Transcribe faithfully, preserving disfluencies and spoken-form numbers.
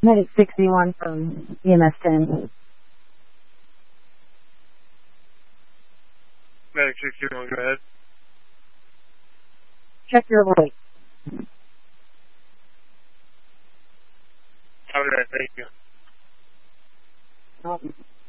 Medic sixty-one from E M S ten. Medic sixty-one, go ahead. Check your weight. Okay, thank you. Um,